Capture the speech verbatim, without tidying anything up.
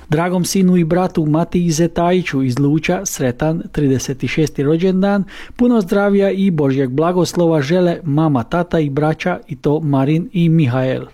Dragom sinu i bratu Matiji Zetajiću iz Luča sretan trideset šesti rođendan, puno zdravlja i Božjeg blagoslova žele mama, tata i braća, i to Marin i Mihael.